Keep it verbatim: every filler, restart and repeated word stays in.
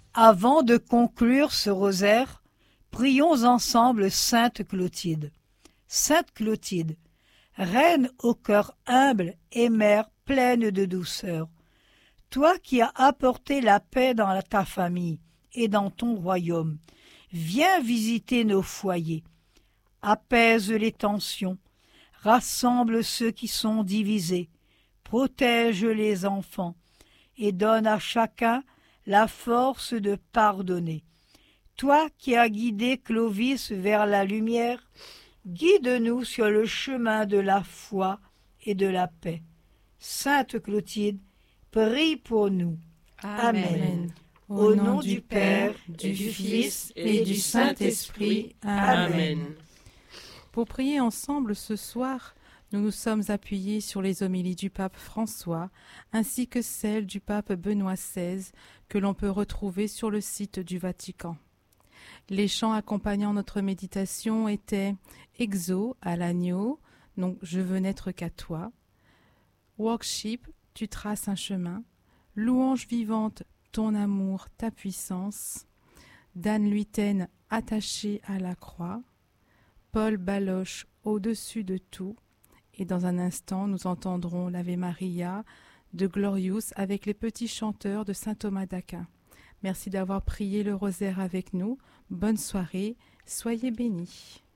Avant de conclure ce rosaire, prions ensemble Sainte Clotilde. Sainte Clotilde, reine au cœur humble et mère pleine de douceur, toi qui as apporté la paix dans ta famille et dans ton royaume, viens visiter nos foyers, apaise les tensions, rassemble ceux qui sont divisés, protège les enfants et donne à chacun la force de pardonner. Toi qui as guidé Clovis vers la lumière, guide-nous sur le chemin de la foi et de la paix. Sainte Clotilde, prie pour nous. Amen. Amen. Au nom du Père, du Fils et du Saint-Esprit. Amen. Pour prier ensemble ce soir, nous nous sommes appuyés sur les homélies du pape François, ainsi que celles du pape Benoît seize, que l'on peut retrouver sur le site du Vatican. Les chants accompagnant notre méditation étaient « Exo » à l'agneau, donc « Je veux n'être qu'à toi »,« Worship » tu traces un chemin, « Louange vivante » ton amour, ta puissance, Dan Luyten attaché à la croix, Paul Baloche au-dessus de tout, et dans un instant nous entendrons l'Ave Maria de Glorious avec les petits chanteurs de saint Thomas d'Aquin. Merci d'avoir prié le rosaire avec nous, bonne soirée, soyez bénis.